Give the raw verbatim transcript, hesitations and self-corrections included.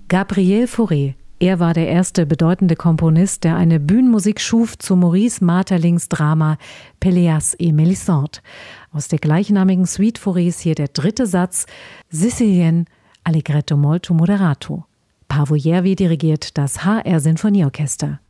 Gabriel Fauré. Er war der erste bedeutende Komponist, der eine Bühnenmusik schuf zu Maurice Maeterlinck's Drama Pelléas et Mélisande. Aus der gleichnamigen Suite Faurés hier der dritte Satz, Sicilienne Allegretto molto moderato. Paavo Järvi dirigiert das H R Sinfonieorchester.